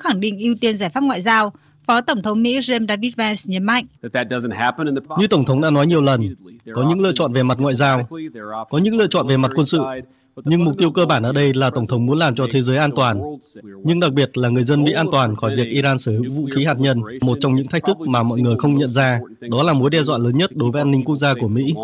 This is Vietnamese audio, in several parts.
khẳng định ưu tiên giải pháp ngoại giao. Phó Tổng thống Mỹ James David Vance nhấn mạnh. Như Tổng thống đã nói nhiều lần, có những lựa chọn về mặt ngoại giao, có những lựa chọn về mặt quân sự, nhưng mục tiêu cơ bản ở đây là Tổng thống muốn làm cho thế giới an toàn, nhưng đặc biệt là người dân Mỹ an toàn khỏi việc Iran sở hữu vũ khí hạt nhân. Một trong những thách thức mà mọi người không nhận ra, đó là mối đe dọa lớn nhất đối với an ninh quốc gia của Mỹ.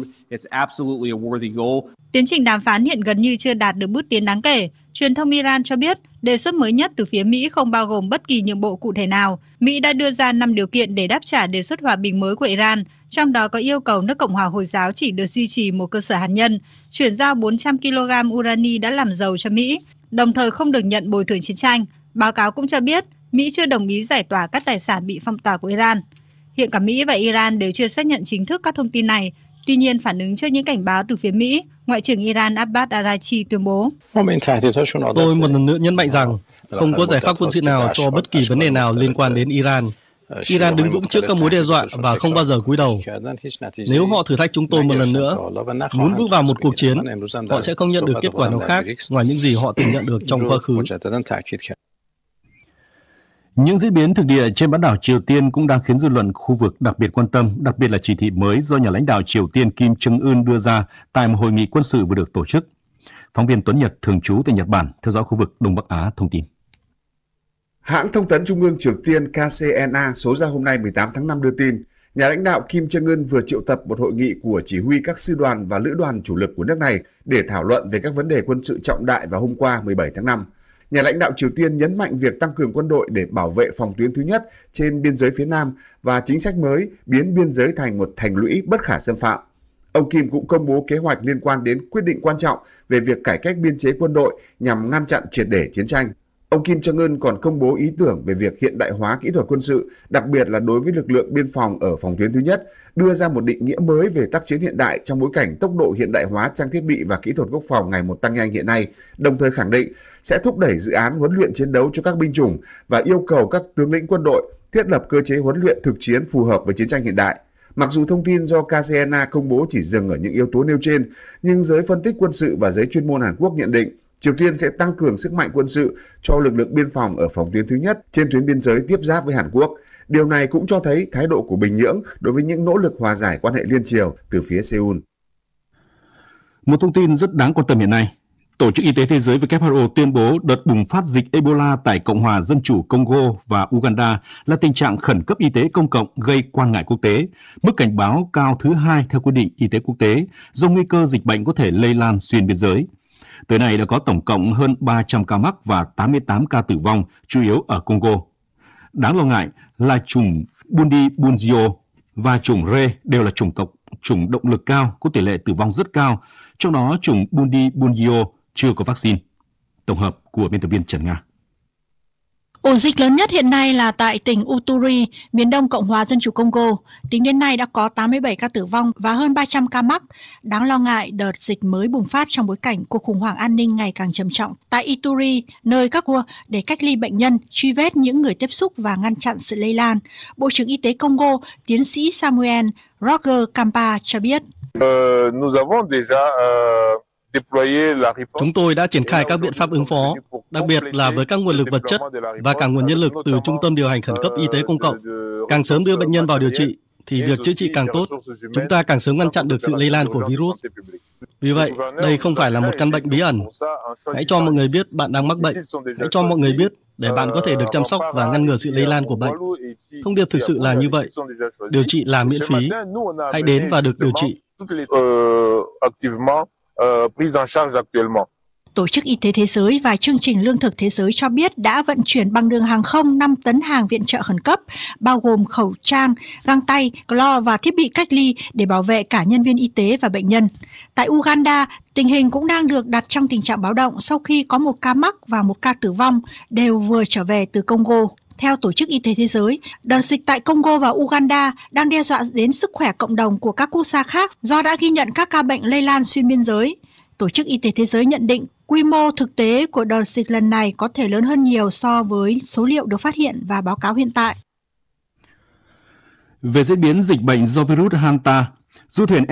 Tiến trình đàm phán hiện gần như chưa đạt được bước tiến đáng kể. Truyền thông Iran cho biết, đề xuất mới nhất từ phía Mỹ không bao gồm bất kỳ nhượng bộ cụ thể nào. Mỹ đã đưa ra 5 điều kiện để đáp trả đề xuất hòa bình mới của Iran, trong đó có yêu cầu nước Cộng hòa Hồi giáo chỉ được duy trì một cơ sở hạt nhân, chuyển giao 400 kg urani đã làm giàu cho Mỹ, đồng thời không được nhận bồi thường chiến tranh. Báo cáo cũng cho biết, Mỹ chưa đồng ý giải tỏa các tài sản bị phong tỏa của Iran. Hiện cả Mỹ và Iran đều chưa xác nhận chính thức các thông tin này. Tuy nhiên, phản ứng trước những cảnh báo từ phía Mỹ, Ngoại trưởng Iran Abbas Araghchi tuyên bố: Tôi một lần nữa nhấn mạnh rằng không có giải pháp quân sự nào cho bất kỳ vấn đề nào liên quan đến Iran. Iran đứng vững trước các mối đe dọa và không bao giờ cúi đầu. Nếu họ thử thách chúng tôi một lần nữa, muốn bước vào một cuộc chiến, họ sẽ không nhận được kết quả nào khác ngoài những gì họ từng nhận được trong quá khứ. Những diễn biến thực địa trên bán đảo Triều Tiên cũng đang khiến dư luận khu vực đặc biệt quan tâm, đặc biệt là chỉ thị mới do nhà lãnh đạo Triều Tiên Kim Jong-un đưa ra tại một hội nghị quân sự vừa được tổ chức. Phóng viên Tuấn Nhật thường trú tại Nhật Bản theo dõi khu vực Đông Bắc Á thông tin. Hãng thông tấn Trung ương Triều Tiên KCNA số ra hôm nay 18 tháng 5 đưa tin, nhà lãnh đạo Kim Jong-un vừa triệu tập một hội nghị của chỉ huy các sư đoàn và lữ đoàn chủ lực của nước này để thảo luận về các vấn đề quân sự trọng đại vào hôm qua 17 tháng 5. Nhà lãnh đạo Triều Tiên nhấn mạnh việc tăng cường quân đội để bảo vệ phòng tuyến thứ nhất trên biên giới phía Nam và chính sách mới biến biên giới thành một thành lũy bất khả xâm phạm. Ông Kim cũng công bố kế hoạch liên quan đến quyết định quan trọng về việc cải cách biên chế quân đội nhằm ngăn chặn triệt để chiến tranh. Ông Kim Jong-un còn công bố ý tưởng về việc hiện đại hóa kỹ thuật quân sự, đặc biệt là đối với lực lượng biên phòng ở phòng tuyến thứ nhất, đưa ra một định nghĩa mới về tác chiến hiện đại trong bối cảnh tốc độ hiện đại hóa trang thiết bị và kỹ thuật quốc phòng ngày một tăng nhanh hiện nay, đồng thời khẳng định sẽ thúc đẩy dự án huấn luyện chiến đấu cho các binh chủng và yêu cầu các tướng lĩnh quân đội thiết lập cơ chế huấn luyện thực chiến phù hợp với chiến tranh hiện đại. Mặc dù thông tin do KCNA công bố chỉ dừng ở những yếu tố nêu trên, nhưng giới phân tích quân sự và giới chuyên môn Hàn Quốc nhận định Triều Tiên sẽ tăng cường sức mạnh quân sự cho lực lượng biên phòng ở phòng tuyến thứ nhất trên tuyến biên giới tiếp giáp với Hàn Quốc. Điều này cũng cho thấy thái độ của Bình Nhưỡng đối với những nỗ lực hòa giải quan hệ liên triều từ phía Seoul. Một thông tin rất đáng quan tâm hiện nay. Tổ chức Y tế Thế giới WHO tuyên bố đợt bùng phát dịch Ebola tại Cộng hòa Dân chủ Congo và Uganda là tình trạng khẩn cấp y tế công cộng gây quan ngại quốc tế, mức cảnh báo cao thứ 2 theo quy định y tế quốc tế do nguy cơ dịch bệnh có thể lây lan xuyên biên giới. Tới nay đã có tổng cộng hơn 300 ca mắc và 88 ca tử vong, chủ yếu ở Congo. Đáng lo ngại là chủng Bundibugyo và chủng Re đều là chủng động lực cao, có tỷ lệ tử vong rất cao, trong đó chủng Bundibugyo chưa có vaccine. Tổng hợp của biên tập viên Trần Nga. Ổ dịch lớn nhất hiện nay là tại tỉnh Ituri, miền đông Cộng hòa Dân chủ Congo. Tính đến nay đã có 87 ca tử vong và hơn 300 ca mắc. Đáng lo ngại, đợt dịch mới bùng phát trong bối cảnh cuộc khủng hoảng an ninh ngày càng trầm trọng tại Ituri, nơi các vua để cách ly bệnh nhân, truy vết những người tiếp xúc và ngăn chặn sự lây lan. Bộ trưởng Y tế Congo, tiến sĩ Samuel Roger Kampa cho biết. Chúng tôi đã triển khai các biện pháp ứng phó, đặc biệt là với các nguồn lực vật chất và cả nguồn nhân lực từ Trung tâm điều hành khẩn cấp y tế công cộng. Càng sớm đưa bệnh nhân vào điều trị, thì việc chữa trị càng tốt. Chúng ta càng sớm ngăn chặn được sự lây lan của virus. Vì vậy, đây không phải là một căn bệnh bí ẩn. Hãy cho mọi người biết bạn đang mắc bệnh. Hãy cho mọi người biết để bạn có thể được chăm sóc và ngăn ngừa sự lây lan của bệnh. Thông điệp thực sự là như vậy. Điều trị là miễn phí. Hãy đến và được điều trị. Tổ chức Y tế Thế giới và Chương trình Lương thực Thế giới cho biết đã vận chuyển bằng đường hàng không 5 tấn hàng viện trợ khẩn cấp, bao gồm khẩu trang, găng tay, clo và thiết bị cách ly để bảo vệ cả nhân viên y tế và bệnh nhân. Tại Uganda, tình hình cũng đang được đặt trong tình trạng báo động sau khi có một ca mắc và một ca tử vong đều vừa trở về từ Congo. Theo Tổ chức Y tế Thế giới, đợt dịch tại Congo và Uganda đang đe dọa đến sức khỏe cộng đồng của các quốc gia khác do đã ghi nhận các ca bệnh lây lan xuyên biên giới. Tổ chức Y tế Thế giới nhận định quy mô thực tế của đợt dịch lần này có thể lớn hơn nhiều so với số liệu được phát hiện và báo cáo hiện tại. Về diễn biến dịch bệnh do virus Hanta, du thuyền